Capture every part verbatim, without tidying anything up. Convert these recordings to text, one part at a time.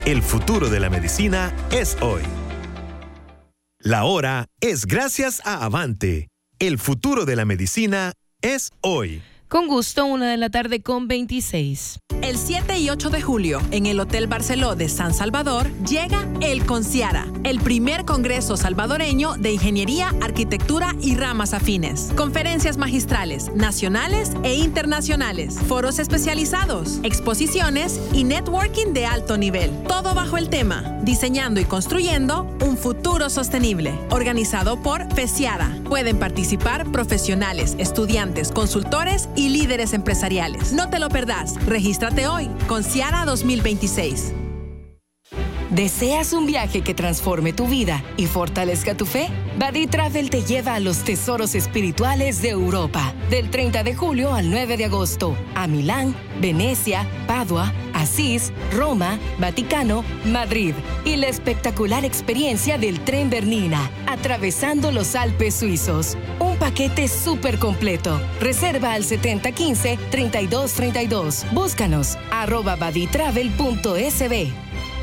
El futuro de la medicina es hoy. La hora es gracias a Avante. El futuro de la medicina es hoy. Con gusto, una de la tarde con veintiséis. El siete y ocho de julio, en el Hotel Barceló de San Salvador, llega el Conciara, el primer congreso salvadoreño de ingeniería, arquitectura y ramas afines. Conferencias magistrales, nacionales e internacionales, foros especializados, exposiciones y networking de alto nivel. Todo bajo el tema, diseñando y construyendo un futuro sostenible. Organizado por FESIARA. Pueden participar profesionales, estudiantes, consultores y líderes empresariales. No te lo perdás. Regístrate hoy. Conciara dos mil veintiséis. ¿Deseas un viaje que transforme tu vida y fortalezca tu fe? Badi Travel te lleva a los tesoros espirituales de Europa. Del treinta de julio al nueve de agosto. A Milán, Venecia, Padua, Asís, Roma, Vaticano, Madrid. Y la espectacular experiencia del Tren Bernina, atravesando los Alpes suizos. Un paquete súper completo. Reserva al setenta quince, treinta y dos treinta y dos. Búscanos, arroba baditravel punto s b.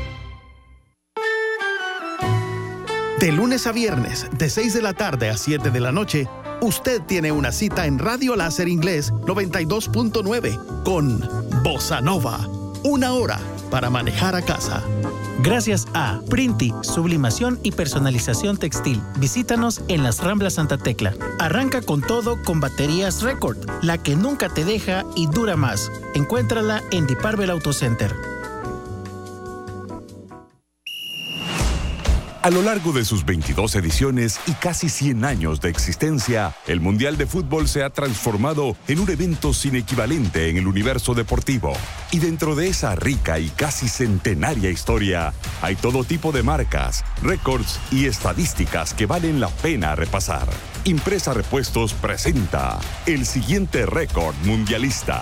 De lunes a viernes, de seis de la tarde a siete de la noche, usted tiene una cita en Radio Láser Inglés noventa y dos punto nueve con Bossa Nova. Una hora para manejar a casa. Gracias a Printi, sublimación y personalización textil. Visítanos en las Ramblas Santa Tecla. Arranca con todo con baterías Record, la que nunca te deja y dura más. Encuéntrala en Diparvel Auto Center. A lo largo de sus veintidós ediciones y casi cien años de existencia, el Mundial de Fútbol se ha transformado en un evento sin equivalente en el universo deportivo. Y dentro de esa rica y casi centenaria historia, hay todo tipo de marcas, récords y estadísticas que valen la pena repasar. Impresa Repuestos presenta el siguiente récord mundialista.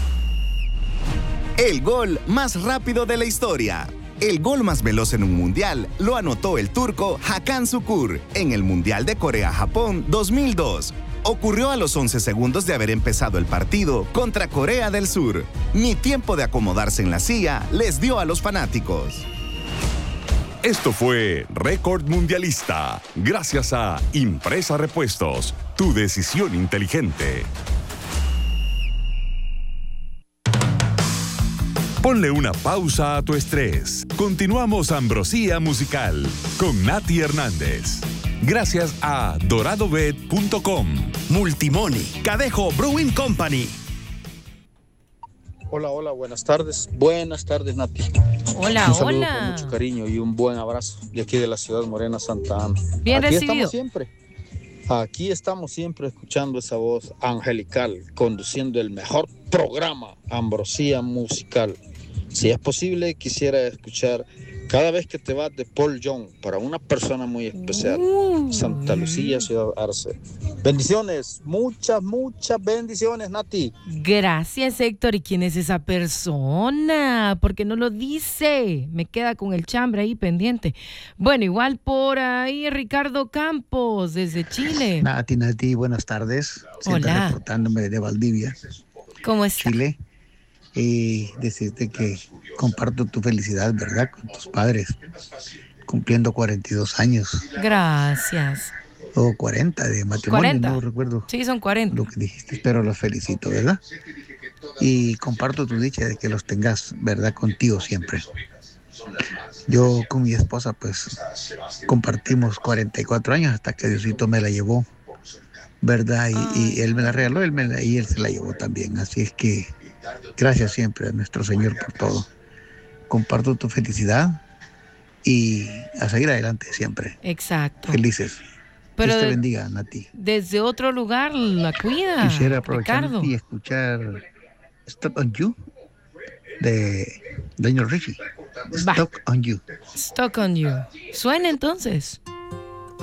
El gol más rápido de la historia. El gol más veloz en un mundial lo anotó el turco Hakan Şükür en el Mundial de Corea-Japón dos mil dos. Ocurrió a los once segundos de haber empezado el partido contra Corea del Sur. Ni tiempo de acomodarse en la silla les dio a los fanáticos. Esto fue Récord Mundialista, gracias a Impresa Repuestos, tu decisión inteligente. Ponle una pausa a tu estrés. Continuamos Ambrosía Musical con Nati Hernández. Gracias a dorado bet punto com. Multimoni, Cadejo Brewing Company. Hola, hola, buenas tardes. Buenas tardes, Nati. Hola, un saludo hola. con mucho cariño y un buen abrazo de aquí de la ciudad Morena, Santa Ana. Bien aquí recibido. Estamos siempre. Aquí estamos siempre escuchando esa voz angelical, conduciendo el mejor programa, Ambrosía Musical. Si es posible, quisiera escuchar Cada vez que te vas de Paul Young, para una persona muy especial. Uh, Santa Lucía, Ciudad Arce. Bendiciones, muchas, muchas bendiciones, Nati. Gracias, Héctor. ¿Y quién es esa persona? ¿Por qué no lo dice? Me queda con el chambre ahí pendiente. Bueno, igual por ahí Ricardo Campos, desde Chile. Nati, Nati, buenas tardes. Siempre Hola. reportándome desde Valdivia, ¿Cómo está? Chile. Y decirte que comparto tu felicidad, ¿verdad? Con tus padres, cumpliendo cuarenta y dos años. Gracias. O cuarenta de matrimonio, cuarenta. no recuerdo. Sí, son cuarenta. Lo que dijiste, pero los felicito, ¿verdad? Y comparto tu dicha de que los tengas, ¿verdad? Contigo siempre. Yo con mi esposa, pues, compartimos cuarenta y cuatro años hasta que Diosito me la llevó, ¿verdad? Y, y él me la regaló, él me la, y él se la llevó también. Así es que gracias siempre a nuestro Señor por todo. Comparto tu felicidad y a seguir adelante siempre. Exacto. Felices. Pero Dios te de- bendiga, Nati. Desde otro lugar la cuida. Quisiera aprovechar Ricardo. y escuchar Stuck on You de Daniel Richie. Va. Stuck on You. Stuck on You. Suena entonces.